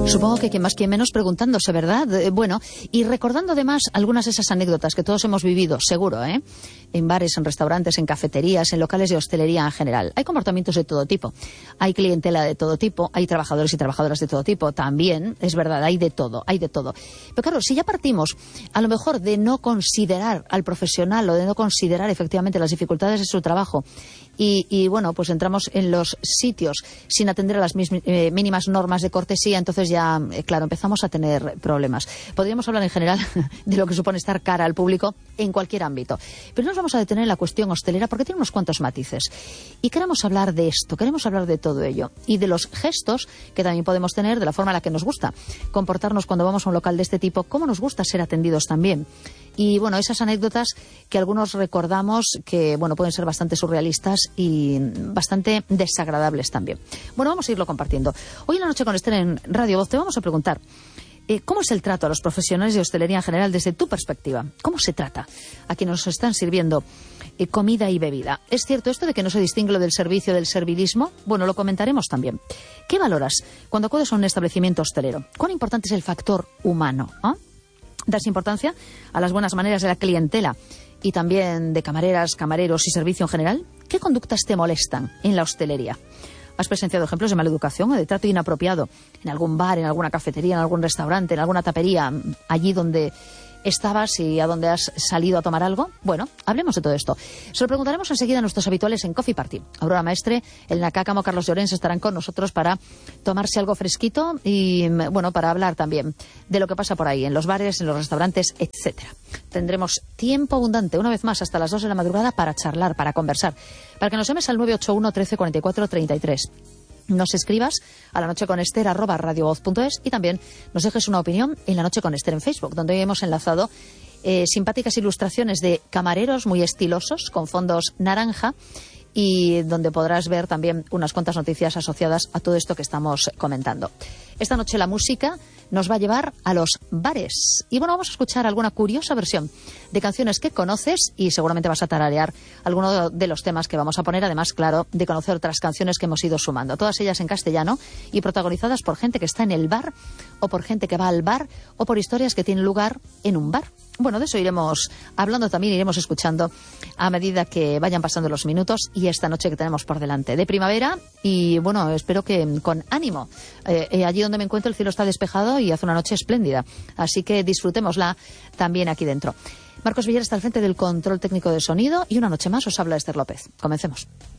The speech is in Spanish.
Supongo que quien más, quien menos preguntándose, ¿verdad? Bueno, y recordando además algunas de esas anécdotas que todos hemos vivido, seguro, en bares, en restaurantes, en cafeterías, en locales de hostelería en general. Hay comportamientos de todo tipo, hay clientela de todo tipo, hay trabajadores y trabajadoras de todo tipo, también, es verdad, hay de todo, hay de todo. Pero claro, si ya partimos a lo mejor de no considerar al profesional o de no considerar efectivamente las dificultades de su trabajo y bueno, pues entramos en los sitios sin atender a las mínimas normas de cortesía, entonces ya, claro, empezamos a tener problemas. Podríamos hablar en general de lo que supone estar cara al público en cualquier ámbito. Pero nos vamos a detener en la cuestión hostelera porque tiene unos cuantos matices. Y queremos hablar de esto, queremos hablar de todo ello. Y de los gestos que también podemos tener, de la forma en la que nos gusta comportarnos cuando vamos a un local de este tipo, cómo nos gusta ser atendidos también. Y bueno, esas anécdotas que algunos recordamos que, bueno, pueden ser bastante surrealistas y bastante desagradables también. Bueno, vamos a irlo compartiendo. Hoy en la noche con Esther en Radio Voz te vamos a preguntar ¿cómo es el trato a los profesionales de hostelería en general desde tu perspectiva? ¿Cómo se trata a quienes nos están sirviendo comida y bebida? ¿Es cierto esto de que no se distingue lo del servicio del servilismo? Bueno, lo comentaremos también. ¿Qué valoras cuando acudes a un establecimiento hostelero? ¿Cuán importante es el factor humano? ¿Das importancia a las buenas maneras de la clientela y también de camareras, camareros y servicio en general? ¿Qué conductas te molestan en la hostelería? ¿Has presenciado ejemplos de maleducación o de trato inapropiado en algún bar, en alguna cafetería, en algún restaurante, en alguna tapería, allí donde estabas y a donde has salido a tomar algo? Bueno, hablemos de todo esto. Se lo preguntaremos enseguida a nuestros habituales en Coffee Party. Aurora Maestre, Elena Cácamo, Carlos Llorens estarán con nosotros para tomarse algo fresquito y, bueno, para hablar también de lo que pasa por ahí, en los bares, en los restaurantes, etcétera. Tendremos tiempo abundante, una vez más, hasta las 2 de la madrugada para charlar, para conversar. Para que nos llames al 981 13 44 33. Nos escribas a lanocheconester@radiovoz.es y también nos dejes una opinión en La Noche con Esther en Facebook, donde hoy hemos enlazado simpáticas ilustraciones de camareros muy estilosos con fondos naranja y donde podrás ver también unas cuantas noticias asociadas a todo esto que estamos comentando. Esta noche la música nos va a llevar a los bares. Y bueno, vamos a escuchar alguna curiosa versión de canciones que conoces y seguramente vas a tararear alguno de los temas que vamos a poner, además, claro, de conocer otras canciones que hemos ido sumando. Todas ellas en castellano y protagonizadas por gente que está en el bar o por gente que va al bar o por historias que tienen lugar en un bar. Bueno, de eso iremos hablando también, iremos escuchando a medida que vayan pasando los minutos y esta noche que tenemos por delante de primavera y bueno, espero que con ánimo. Allí donde me encuentro el cielo está despejado y hace una noche espléndida, así que disfrutémosla también aquí dentro. Marcos Villar está al frente del control técnico de sonido y una noche más os habla Esther López. Comencemos.